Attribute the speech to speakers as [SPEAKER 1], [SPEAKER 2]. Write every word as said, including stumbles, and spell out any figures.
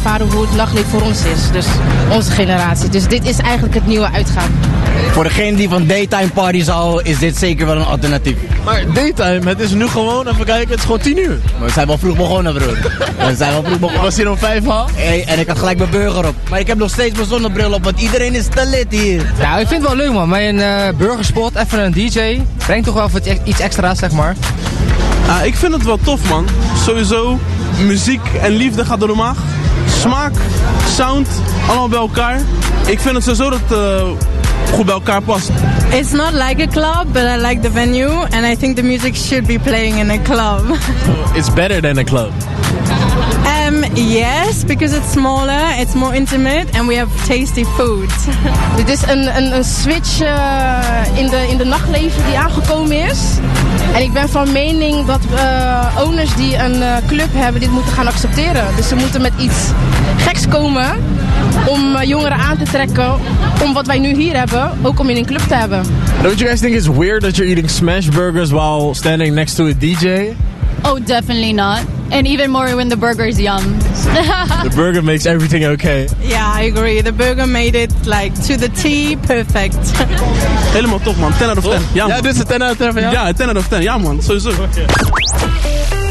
[SPEAKER 1] ervaren hoe het nachtleven voor ons is. Dus onze generatie. Dus dit is eigenlijk het nieuwe uitgaan.
[SPEAKER 2] Voor degene die van daytime parties houden, is dit zeker wel een alternatief.
[SPEAKER 3] Maar daytime, het is nu gewoon, even kijken, het is gewoon tien uur.
[SPEAKER 2] Maar we zijn wel vroeg begonnen, broer. We zijn wel vroeg begonnen.
[SPEAKER 3] Was hier om vijf al?
[SPEAKER 2] Hey, en ik had gelijk mijn burger op. Maar ik heb nog steeds mijn zonnebril op, want iedereen is te lit hier.
[SPEAKER 4] Ja, ik vind het wel leuk, man. Bij een uh, burgerspot, even een D J. Brengt toch wel wat iets extra's, zeg maar.
[SPEAKER 5] Ja, ik vind het wel tof, man. Sowieso, muziek en liefde gaat door de maag. Smaak, sound, allemaal bij elkaar. Ik vind het sowieso dat het uh, goed bij elkaar past.
[SPEAKER 6] It's not like a club, but I like the venue. And I think the music should be playing in a club.
[SPEAKER 3] It's better than a club.
[SPEAKER 6] Um, yes, because it's smaller, it's more intimate, and we have tasty food.
[SPEAKER 1] Dit is een, een, een switch uh, in, de, in de nachtleven die aangekomen is. En ik ben van mening dat uh, owners die een uh, club hebben dit moeten gaan accepteren. Dus ze moeten met iets geks komen om uh, jongeren aan te trekken. Om wat wij nu hier hebben, ook om in een club te hebben.
[SPEAKER 3] Don't you guys think it's weird that you're eating smash burgers while standing next to a D J?
[SPEAKER 7] Oh, definitely not. And even more when the burger is yum.
[SPEAKER 3] The burger makes everything okay.
[SPEAKER 6] Yeah, I agree. The burger made it like to the T, perfect.
[SPEAKER 5] Helemaal tof, man. ten out of ten. Ja,
[SPEAKER 3] ja, dit is een ten out of ten van jou?
[SPEAKER 5] Ja, ten out of ten. Ja, man. Sowieso. Okay.